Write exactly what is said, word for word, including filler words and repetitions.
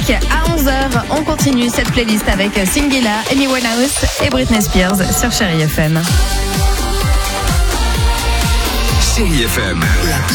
À onze heures, on continue cette playlist avec Singila, Amy Winehouse et Britney Spears sur Chérie F M. Chérie F M.